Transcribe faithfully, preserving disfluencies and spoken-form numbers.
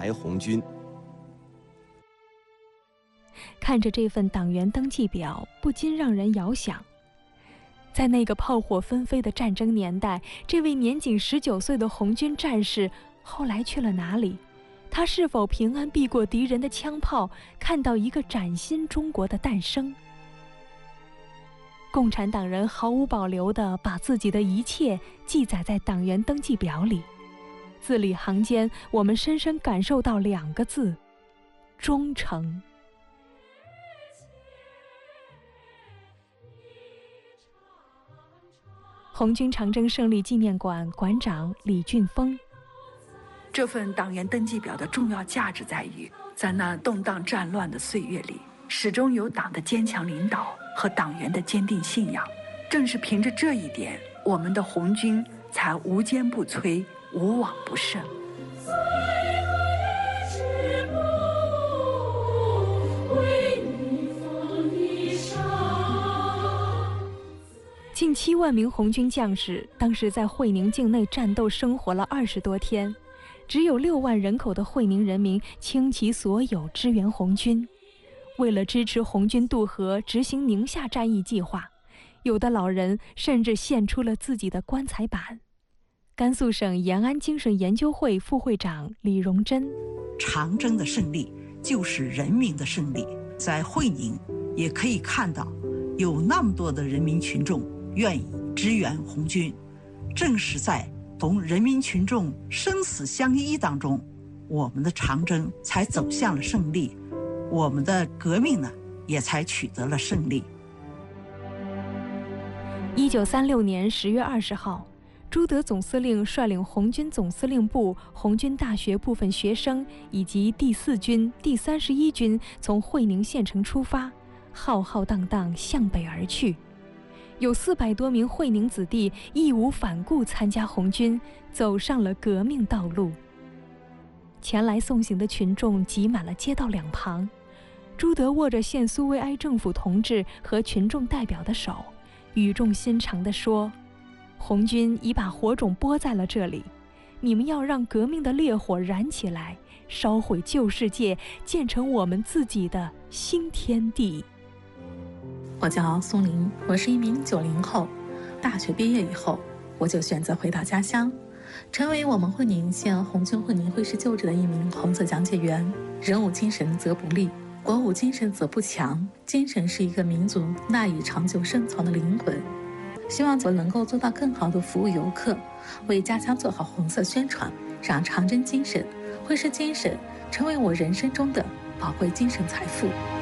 才红军。 看着这份党员登记表，不禁让人遥想，在那个炮火纷飞的战争年代，这位年仅十九岁的红军战士后来去了哪里？他是否平安避过敌人的枪炮，看到一个崭新中国的诞生？共产党人毫无保留地把自己的一切记载在党员登记表里，字里行间，我们深深感受到两个字：忠诚。红军长征胜利纪念馆馆长李俊峰： 这份党员登记表的重要价值在于，在那动荡战乱的岁月里，始终有党的坚强领导和党员的坚定信仰。正是凭着这一点，我们的红军才无坚不摧，无往不胜。 近七万名红军将士当时在会宁境内战斗生活了二十多天，只有六万人口的会宁人民倾其所有支援红军。为了支持红军渡河执行宁夏战役计划，有的老人甚至献出了自己的棺材板。甘肃省延安精神研究会副会长李荣臻： 长征的胜利就是人民的胜利。在会宁也可以看到，有那么多的人民群众愿意支援红军，正是在同人民群众生死相依当中，我们的长征才走向了胜利，我们的革命呢，也才取得了胜利。 一九三六年十月二十号，朱德总司令率领红军总司令部、红军大学部分学生以及第四军、第三十一军从会宁县城出发，浩浩荡荡向北而去。有四百多名会宁子弟义无反顾参加红军，走上了革命道路。前来送行的群众挤满了街道两旁，朱德握着县苏维埃政府同志和群众代表的手，语重心长地说：红军已把火种播在了这里，你们要让革命的烈火燃起来，烧毁旧世界，建成我们自己的新天地。 我叫宋林，我是一名九零后。大学毕业以后，我就选择回到家乡，成为我们会宁县红军会宁会师旧址的一名红色讲解员。人无精神则不立，国无精神则不强。精神是一个民族赖以长久生存的灵魂。希望我能够做到更好的服务游客，为家乡做好红色宣传，让长征精神、会师精神成为我人生中的宝贵精神财富。